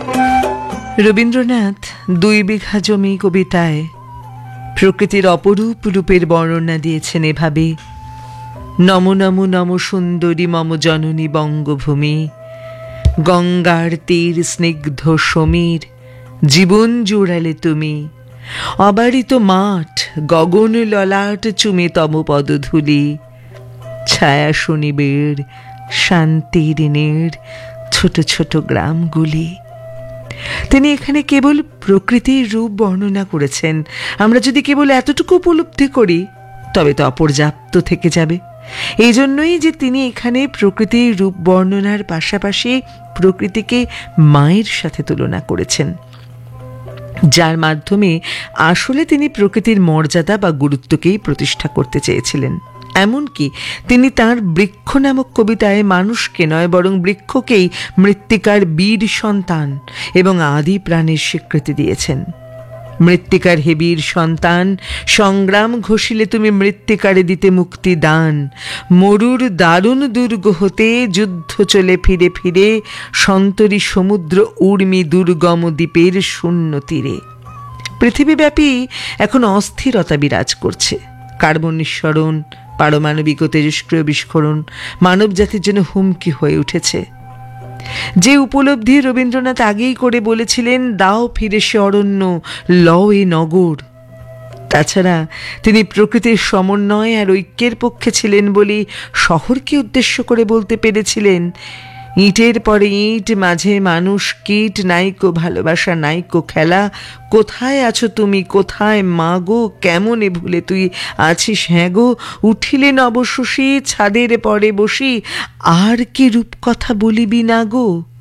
রবীন্দ্রনাথ 2 বিঘা জমি কবিতায় প্রকৃতির অপরূপ রূপের বর্ণনা দিয়েছেন এভাবে: নম নম নম সুন্দরী মম জননী বঙ্গভূমি, গঙ্গার তীর স্নিগ্ধ সমীর, জীবন জুড়ালে তুমি, অবারিত মাঠ গগন ললাট চুমে তম পদধূলি, ছায়া শনিবের শান্তির নীড় ছোট ছোট গ্রামগুলি। তিনি এখানে কেবল প্রকৃতির রূপ বর্ণনা করেছেন। আমরা যদি কেবল এতটুকু উপলব্ধি করি তবে তো অপর্যাপ্ত থেকে যাবে। এই জন্যই যে তিনি এখানে প্রকৃতির রূপ বর্ণনার পাশাপাশি প্রকৃতিকে মায়ের সাথে তুলনা করেছেন, যার মাধ্যমে আসলে তিনি প্রকৃতির মর্যাদা বা গুরুত্বকেই প্রতিষ্ঠা করতে চেয়েছিলেন। এমনকি তিনি তাঁর বৃক্ষ নামক কবিতায় মানুষকে নয় বরং বৃক্ষকেই মৃত্তিকার বীর সন্তান এবং আদি প্রাণের স্বীকৃতি দিয়েছেন। মৃত্তিকার হে বীর সন্তান, সংগ্রাম ঘষিলে তুমি মৃত্তিকারে দিতে মুক্তি দান, মরুর দারুণ দুর্গ হতে যুদ্ধ চলে ফিরে ফিরে, সন্তরী সমুদ্র উর্মি দুর্গম দ্বীপের শূন্য তীরে। পৃথিবীব্যাপী এখন অস্থিরতা বিরাজ করছে। কার্বন নিঃসরণ, পারমাণবিক ও তেজস্ক্রিয় বিস্ফোরণ মানব জাতির জন্য হুমকি হয়ে উঠেছে। যে উপলব্ধি রবীন্দ্রনাথ আগেই করে বলেছিলেন, দাও ফিরে সে অরণ্য, লও এ নগর। তাছাড়া তিনি প্রকৃতির সমন্বয় আর ঐক্যের পক্ষে ছিলেন বলেই শহরকে উদ্দেশ্য করে বলতে পেরেছিলেন, ইটের পরে ইট, মাঝে মানুষ কীট, নাইকো ভালোবাসা নাইকো খেলা, কোথায় আছো তুমি, কোথায় মা গো, কেমনে ভুলে তুই আছিস হ্যাঁ গো, উঠিলে নবশশী ছাদের পরে বসি, আর কি রূপকথা বলিবি না গো।